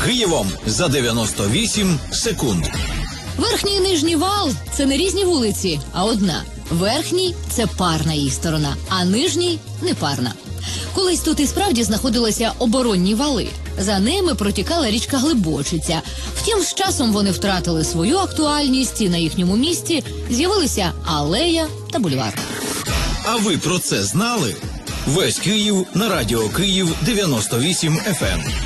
Києвом за 98 секунд. Верхній і нижній вал – це не різні вулиці, а одна. Верхній – це парна її сторона, а нижній – непарна. Колись тут і справді знаходилися оборонні вали. За ними протікала річка Глибочиця. Втім, з часом вони втратили свою актуальність і на їхньому місці з'явилися алея та бульвар. А ви про це знали? Весь Київ на радіо Київ 98 FM.